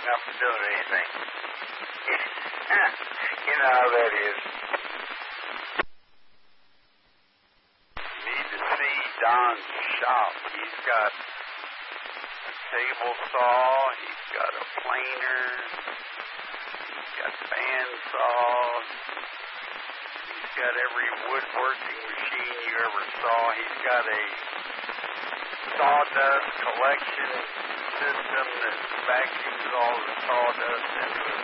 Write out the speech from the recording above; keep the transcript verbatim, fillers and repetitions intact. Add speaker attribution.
Speaker 1: up to doing anything. You know how that is. You need to see Don's shop. He's got a table saw. He's got a planer. He's got band saws. He's got every woodworking machine you ever saw. He's got a sawdust collection system that vacuums all the sawdust into a